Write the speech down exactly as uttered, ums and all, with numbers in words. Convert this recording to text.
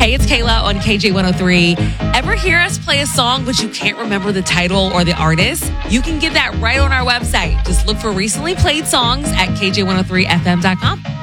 Hey, it's Kayla on K J one oh three. Ever hear us play a song, but you can't remember the title or the artist? You can get that right on our website. Just look for recently played songs at K J one oh three F M dot com.